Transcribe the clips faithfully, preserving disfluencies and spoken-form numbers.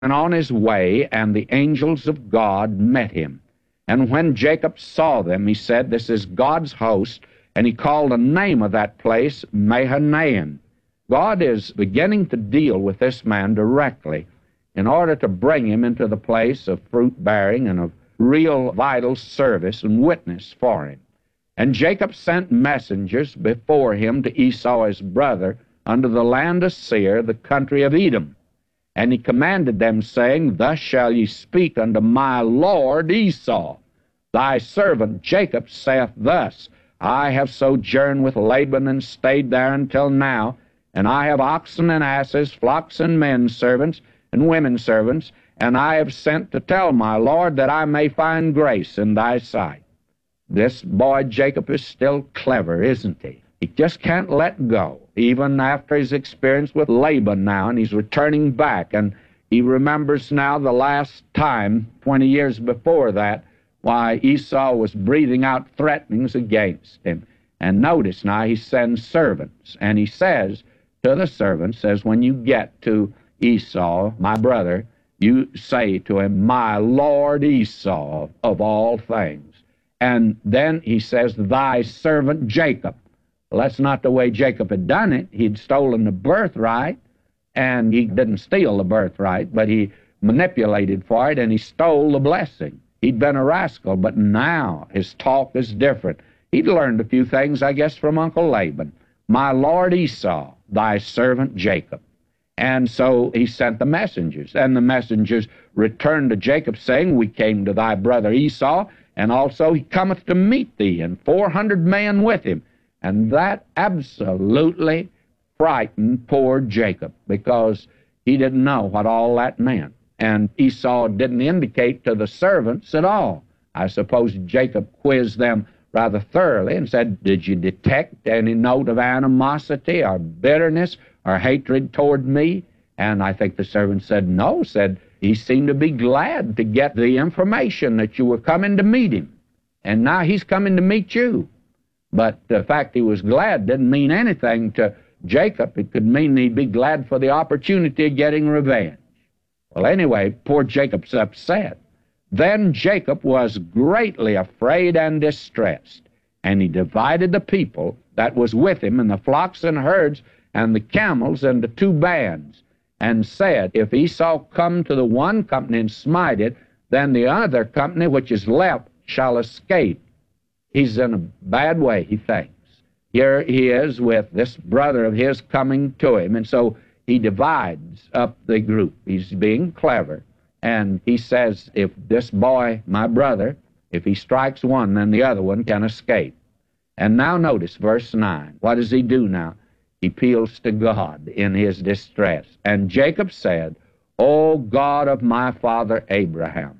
and on his way, and the angels of God met him. And when Jacob saw them, he said, "This is God's host," and he called the name of that place Mahanaim. God is beginning to deal with this man directly in order to bring him into the place of fruit-bearing and of real vital service and witness for him. And Jacob sent messengers before him to Esau his brother unto the land of Seir, the country of Edom. And he commanded them, saying, "Thus shall ye speak unto my lord Esau. Thy servant Jacob saith thus, I have sojourned with Laban and stayed there until now, and I have oxen and asses, flocks and men servants, and women servants, and I have sent to tell my lord that I may find grace in thy sight." This boy Jacob is still clever, isn't he? He just can't let go, even after his experience with Laban now, and he's returning back, and he remembers now the last time, twenty years before that, why Esau was breathing out threatenings against him. And notice now he sends servants, and he says to the servants, says, when you get to Esau, my brother, you say to him, "My lord Esau of all things." And then he says, "Thy servant Jacob." Well, that's not the way Jacob had done it. He'd stolen the birthright, and he didn't steal the birthright, but he manipulated for it, and he stole the blessing. He'd been a rascal, but now his talk is different. He'd learned a few things, I guess, from Uncle Laban. "My lord Esau, thy servant Jacob." And so he sent the messengers, and the messengers returned to Jacob, saying, "We came to thy brother Esau, and also he cometh to meet thee, and four hundred men with him." And that absolutely frightened poor Jacob, because he didn't know what all that meant. And Esau didn't indicate to the servants at all. I suppose Jacob quizzed them rather thoroughly and said, "Did you detect any note of animosity or bitterness or hatred toward me?" And I think the servant said, "No," said, "He seemed to be glad to get the information that you were coming to meet him. And now he's coming to meet you." But the fact he was glad didn't mean anything to Jacob. It could mean he'd be glad for the opportunity of getting revenge. Well, anyway, poor Jacob's upset. Then Jacob was greatly afraid and distressed, and he divided the people that was with him, and the flocks and herds and the camels, into two bands, and said, "If Esau come to the one company and smite it, then the other company which is left shall escape." He's in a bad way, he thinks. Here he is with this brother of his coming to him, and so he divides up the group. He's being clever, and he says, if this boy, my brother, if he strikes one, then the other one can escape. And now notice verse nine. What does he do now? He appeals to God in his distress. "And Jacob said, O God of my father Abraham,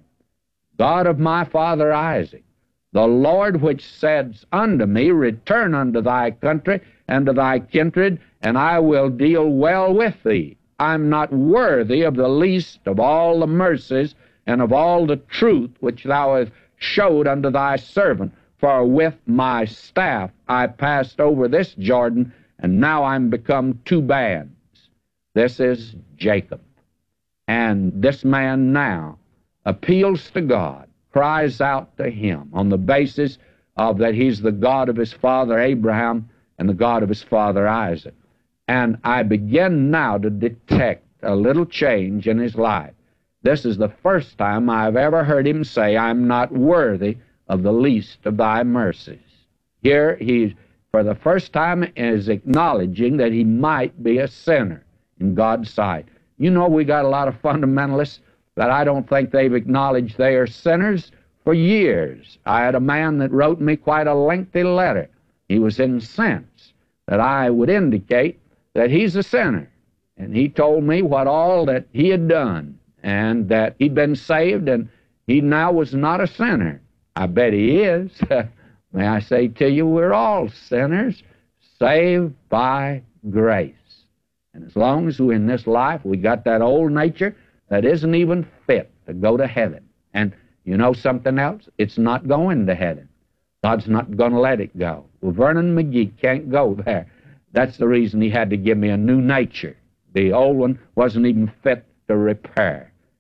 God of my father Isaac, the Lord which said unto me, Return unto thy country and to thy kindred, and I will deal well with thee. I'm not worthy of the least of all the mercies and of all the truth which thou hast showed unto thy servant. For with my staff I passed over this Jordan, and now I'm become two bands." This is Jacob. And this man now appeals to God, cries out to him on the basis of that he's the God of his father Abraham and the God of his father Isaac. And I begin now to detect a little change in his life. This is the first time I've ever heard him say, "I'm not worthy of the least of thy mercies." Here he, for the first time, is acknowledging that he might be a sinner in God's sight. You know, we got a lot of fundamentalists that I don't think they've acknowledged they are sinners for years. I had a man that wrote me quite a lengthy letter. He was incensed that I would indicate that he's a sinner. And he told me what all that he had done, and that he'd been saved, and he now was not a sinner. I bet he is. May I say to you, we're all sinners, saved by grace. And as long as we're in this life, we got that old nature that isn't even fit to go to heaven. And you know something else? It's not going to heaven. God's not going to let it go. Well, Vernon McGee can't go there. That's the reason he had to give me a new nature. The old one wasn't even fit to repair.